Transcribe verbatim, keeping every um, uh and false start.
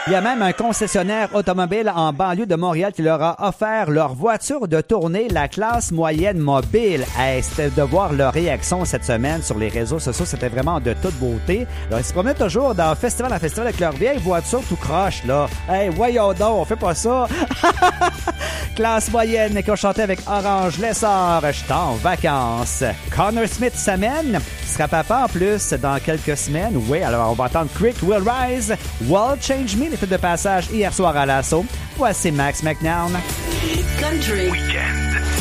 Il y a même un concessionnaire automobile en banlieue de Montréal qui leur a offert leur voiture de tournée, la classe moyenne mobile. Hey, c'était de voir leur réaction cette semaine sur les réseaux sociaux. C'était vraiment de toute beauté. Alors, ils se promenaient toujours dans festival en festival avec leur vieille voiture tout croche, là. Hey, voyons donc, on fait pas ça. Classe moyenne qui ont chanté avec Orange Lessard. Je suis en vacances. Connor Smith s'amène. Qui sera papa en plus dans quelques semaines. Oui, alors on va entendre Creek Will Rise. World Change Me, les fêtes de passage hier soir à l'assaut. Voici Max McNown. Country. Weekend.